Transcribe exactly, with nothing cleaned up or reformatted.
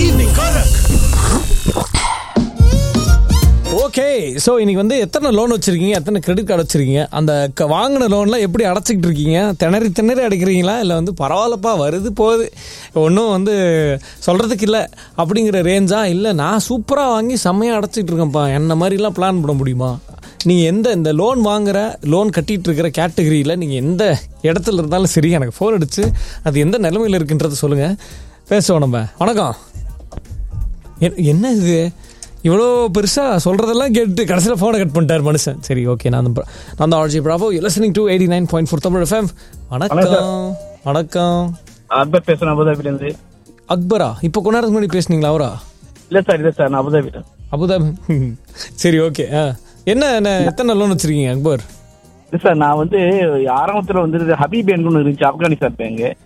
Evening Karak. Okay, so இன்னைக்கு வந்து எத்தனை லோன் வச்சிருக்கீங்க, எத்தனை கிரெடிட் கார்டு வச்சிருக்கீங்க, அந்த க- வாங்கின லோன்லாம் எப்படி அடைச்சிக்கிட்டு இருக்கீங்க, திணறி திணறி அடைக்கிறீங்களா இல்லை வந்து பரவாயில்லப்பா வருது போகுது ஒன்றும் வந்து சொல்கிறதுக்கு இல்லை அப்படிங்கிற ரேஞ்சா, இல்லை நான் சூப்பராக வாங்கி செம்மையாக அடைச்சிக்கிட்டு இருக்கேன்ப்பா, என்ன மாதிரிலாம் பிளான் பண்ண முடியுமா? நீங்கள் எந்த இந்த லோன் வாங்குற லோன் கட்டிகிட்டு இருக்கிற கேட்டகரியில் நீங்கள் எந்த இடத்துல இருந்தாலும் சரி எனக்கு ஃபோன் அடிச்சு அது எந்த நிலைமையில் இருக்குன்றதை சொல்லுங்கள், பேசுவோம் நம்ம. வணக்கம். எ- என்ன இது இவ்வளோ பெருசாக சொல்கிறதெல்லாம் கேட்டு கடைசியில் ஃபோனை கட் பண்ணிட்டார் மனுஷன். சரி, ஓகே. நான் தான் நான் தான் RJ Bravo, listening to eighty nine point four Tamil FM. வணக்கம். வணக்கம். அக்பர் பேசுறேன், அபுதாபிலேருந்து. அக்பரா? இப்போ கொஞ்ச நேரத்துக்கு முன்னாடி பேசுனீங்களா அவரா? இல்லை சார், இல்லை சார், நான் அபுதாபி. அபுதாபி. சரி, ஓகே. ஆ என்ன என்ன எத்தனை லோன் வச்சுருக்கீங்க அக்பர்? இல்லை சார், நான் வந்து ஆரம்பத்தில் வந்து ஹபீப் பேங்க்னு இருந்துச்சு, ஆப்கானிஸ்தான் பேங்க்.